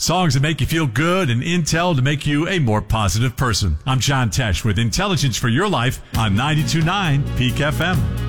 Songs that make you feel good and intel to make you a more positive person. I'm John Tesh with Intelligence for Your Life on 92.9 Peak FM.